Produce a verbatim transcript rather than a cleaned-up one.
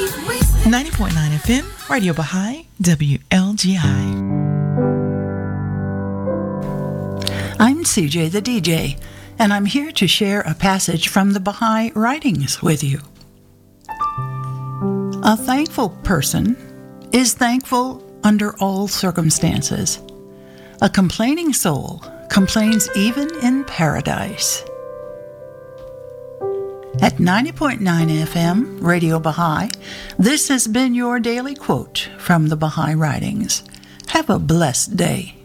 ninety point nine F M, Radio Baha'i, W L G I. I'm C J the D J, and I'm here to share a passage from the Baha'i writings with you. A thankful person is thankful under all circumstances. A complaining soul complains even in paradise. At ninety point nine F M, Radio Baha'i, this has been your daily quote from the Baha'i writings. Have a blessed day.